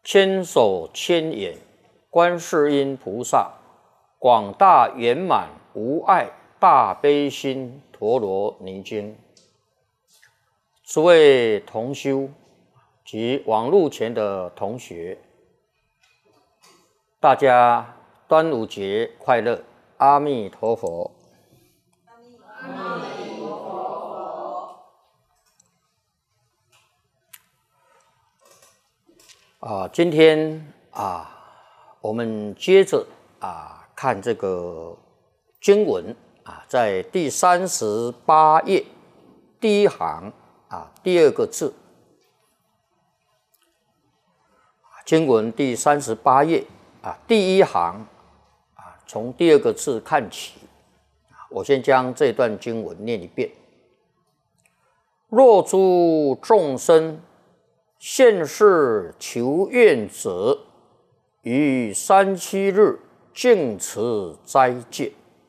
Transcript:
千手千眼观世音菩萨，广大圆满无碍大悲心陀罗尼经。诸位同修及网络前的同学，大家端午节快乐！阿弥陀佛。 阿弥陀佛。 今天我们接着看这个经文在第38页第一行第二个字。经文第38页第一行从第二个字看起。我先将这段经文念一遍：若诸众生现世求愿者，于37日净持斋戒。